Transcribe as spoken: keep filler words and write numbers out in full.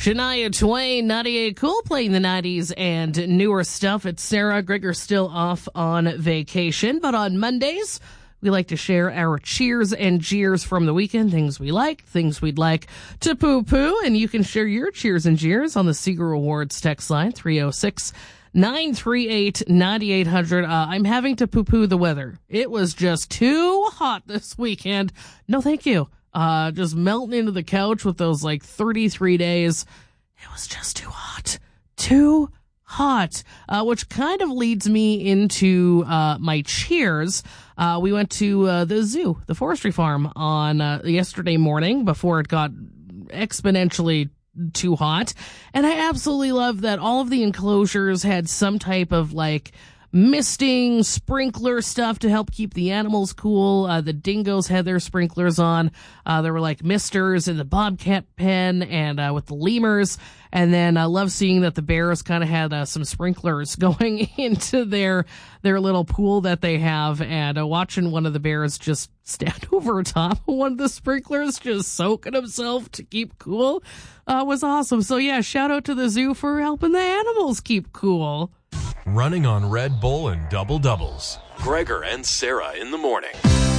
Shania Twain, ninety-eight Cool, playing the nineties and newer stuff. It's Sarah. Gregor's still off on vacation, but on Mondays, we like to share our cheers and jeers from the weekend, things we like, things we'd like to poo-poo, and you can share your cheers and jeers on the Seeger Awards text line, three oh six, nine three eight, nine eight hundred. Uh, I'm having to poo-poo the weather. It was just too hot this weekend. No, thank you. Uh, just melting into the couch with those like thirty-three days. It was just too hot. Too hot. Uh, which kind of leads me into, uh, my cheers. Uh, we went to, uh, the zoo, the forestry farm on, uh, yesterday morning before it got exponentially too hot. And I absolutely love that all of the enclosures had some type of like misting, sprinkler stuff to help keep the animals cool. Uh, the dingoes had their sprinklers on. Uh, there were like misters in the bobcat pen and uh, with the lemurs. And then I love seeing that the bears kind of had uh, some sprinklers going into their their little pool that they have. And uh, watching one of the bears just stand over top of one of the sprinklers, just soaking himself to keep cool, uh, was awesome. So yeah, shout out to the zoo for helping the animals keep cool. Running on Red Bull and double doubles. Gregor and Sarah in the morning.